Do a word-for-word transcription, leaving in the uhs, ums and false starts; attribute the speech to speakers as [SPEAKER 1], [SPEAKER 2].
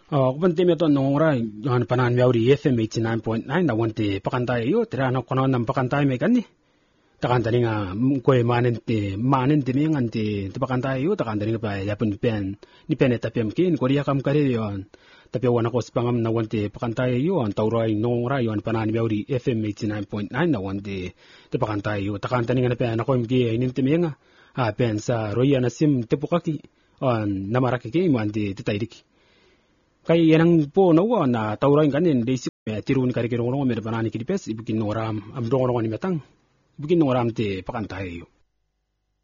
[SPEAKER 1] Oh, kung timi to nung ora, yung panan miyauri F M eighty-nine point nine na wanti pakantay yo, tira na kono ng pakantay may kani. Takantani nga koy manen ti manen ti mingan ti pakantay yo, takantani nga pa yapon pen ni peneta pem kin koriya kam kare yon. Tapi wana ko spangam na wanti pakantay yo, ang tauray nung ora yon panan miyauri F M eighty-nine point nine na wanti ti pakantay yo, takantani nga na pen ako imgi inin ti minga. Ah, pen sa roya na sim ti pukaki on namaraki ki wanti ti taydik. Kay yanang po nawa na tauray kanin de si tirun kari kirong rong med banani kidipes ibikin noram am dong rong ni metang ibikin noram te pakantay yo.